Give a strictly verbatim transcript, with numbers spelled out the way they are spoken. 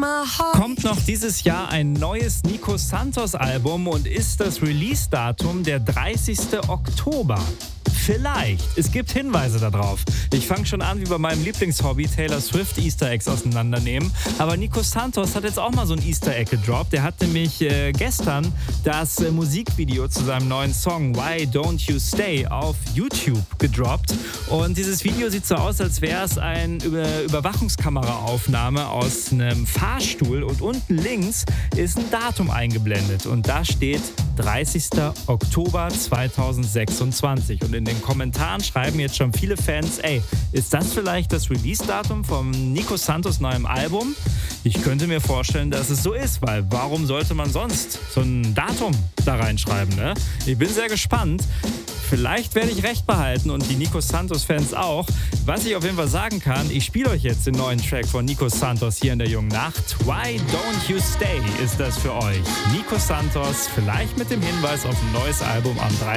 my heart. Kommt noch dieses Jahr ein neues Nico Santos Album und ist das Release-Datum der dreißigster Oktober. Vielleicht. Es gibt Hinweise darauf. Ich fange schon an wie bei meinem Lieblingshobby, Taylor Swift Easter Eggs auseinandernehmen. Aber Nico Santos hat jetzt auch mal so ein Easter Egg gedroppt. Der hat nämlich äh, gestern das äh, Musikvideo zu seinem neuen Song Why Don't You Stay auf YouTube gedroppt. Und dieses Video sieht so aus, als wäre es eine Über- Überwachungskameraaufnahme aus einem Fahrstuhl. Und unten links ist ein Datum eingeblendet. Und da steht dreißigster Oktober zweitausendsechsundzwanzig. Und in den Kommentaren schreiben jetzt schon viele Fans, ey, ist das vielleicht das Release-Datum vom Nico Santos neuem Album? Ich könnte mir vorstellen, dass es so ist, weil warum sollte man sonst so ein Datum da reinschreiben, ne? Ich bin sehr gespannt. Vielleicht werde ich recht behalten und die Nico Santos-Fans auch. Was ich auf jeden Fall sagen kann, ich spiele euch jetzt den neuen Track von Nico Santos hier in der jungen Nacht. Why Don't You Stay ist das für euch. Nico Santos, vielleicht mit dem Hinweis auf ein neues Album am